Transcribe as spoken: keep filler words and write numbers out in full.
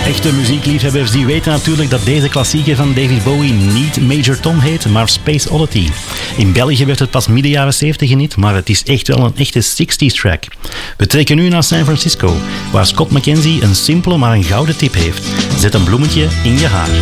Echte muziekliefhebbers die weten natuurlijk dat deze klassieker van David Bowie niet Major Tom heet, maar Space Oddity. In België werd het pas midden jaren zeventig geniet, maar het is echt wel een echte zestig's track. We trekken nu naar San Francisco, waar Scott McKenzie een simpele maar een gouden tip heeft. Zet een bloemetje in je haar.